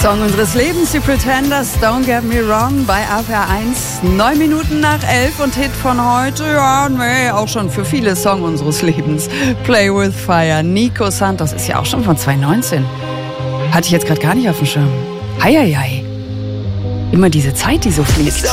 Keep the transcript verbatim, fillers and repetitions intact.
Song unseres Lebens, die Pretenders, Don't Get Me Wrong, bei A P R eins, neun Minuten nach elf und Hit von heute, ja, nee, auch schon für viele Song unseres Lebens. Play with Fire, Nico Santos, ist ja auch schon von zwanzig neunzehn. Hatte ich jetzt gerade gar nicht auf dem Schirm. Heieiei. Immer diese Zeit, die so fliegt.